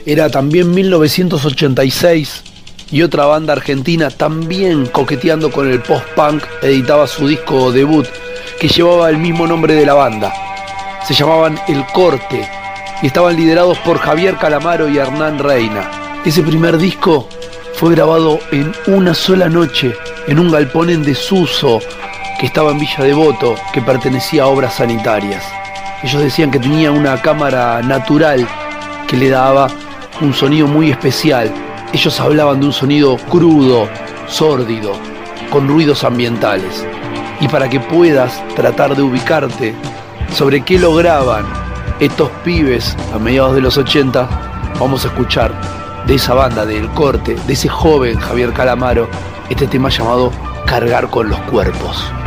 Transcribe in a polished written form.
Era también 1986 y otra banda argentina también coqueteando con el post-punk editaba su disco debut que llevaba el mismo nombre de la banda. Se llamaban El Corte y estaban liderados por Javier Calamaro y Hernán Reina. Ese primer disco fue grabado en una sola noche en un galpón en desuso que estaba en Villa Devoto, que pertenecía a Obras Sanitarias. Ellos decían que tenía una cámara natural que le daba un sonido muy especial. Ellos hablaban de un sonido crudo, sórdido, con ruidos ambientales. Y para que puedas tratar de ubicarte sobre qué lograban estos pibes a mediados de los 80, vamos a escuchar de esa banda, de El Corte, de ese joven Javier Calamaro, este tema llamado Cargar con los Cuerpos.